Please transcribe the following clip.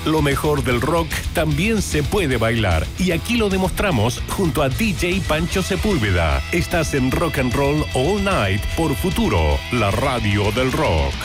Lo mejor del rock también se puede bailar y aquí lo demostramos junto a DJ Pancho Sepúlveda. Estás en Rock and Roll All Night por Futuro, la radio del rock.